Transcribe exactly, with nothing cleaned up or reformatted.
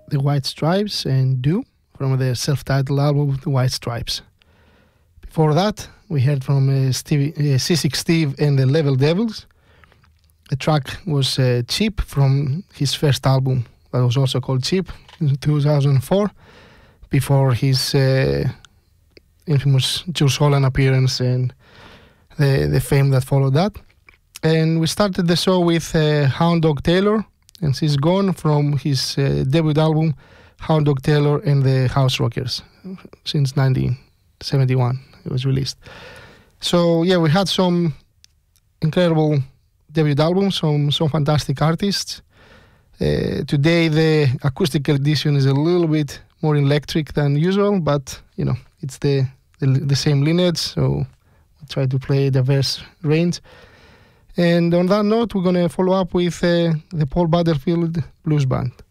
The White Stripes and Do from their self-titled album, The White Stripes. Before that, we heard from uh, Stevie, uh, Seasick Steve and the Level Devils. The track was uh, Cheap from his first album that was also called Cheap in two thousand four, before his uh, infamous Jules Holland appearance and the, the fame that followed that. And we started the show with uh, Hound Dog Taylor and She's Gone from his uh, debut album, Hound Dog Taylor and the House Rockers, since nineteen seventy-one it was released. So yeah, we had some incredible debut albums, some, some fantastic artists. Uh, today the acoustic edition is a little bit more electric than usual, but you know, it's the, the, the same lineage, so we try to play a diverse range. And on that note, we're going to follow up with uh, the Paul Butterfield Blues Band.